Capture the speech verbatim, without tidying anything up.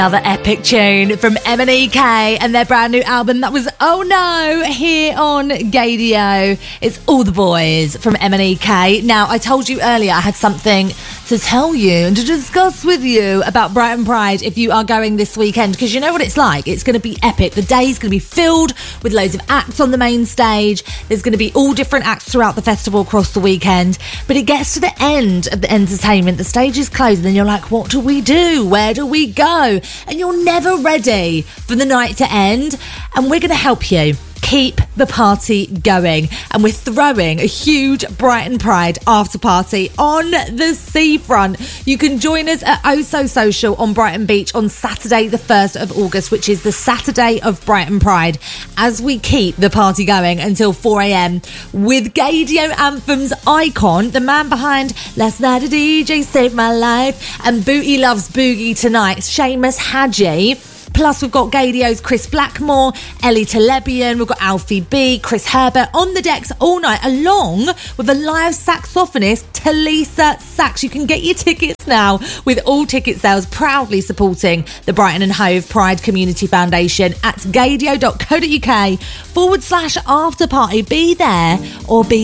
Another epic tune from M and E K and their brand new album that was Oh No here on Gaydio. It's All the Boys from M and E K. Now, I told you earlier I had something to tell you and to discuss with you about Brighton Pride if you are going this weekend, because you know what it's like. It's going to be epic. The day's going to be filled with loads of acts on the main stage. There's going to be all different acts throughout the festival across the weekend. But it gets to the end of the entertainment. The stage is closed and then you're like, what do we do? Where do we go? And you're never ready for the night to end. And we're going to help you keep the party going. And we're throwing a huge Brighton Pride after party on the seafront. You can join us at Oso Social on Brighton Beach on Saturday the first of August, which is the Saturday of Brighton Pride, as we keep the party going until four a.m. with Gaydio Anthems icon, the man behind Last Night a D J Saved My Life and Booty Loves Boogie Tonight, Seamus Hadji. Plus, we've got Gaydio's Chris Blackmore, Ellie Telebian, we've got Alfie B, Chris Herbert on the decks all night, along with a live saxophonist, Talisa Sax. You can get your tickets now with all ticket sales proudly supporting the Brighton and Hove Pride Community Foundation at gaydio.co.uk forward slash after party. Be there or be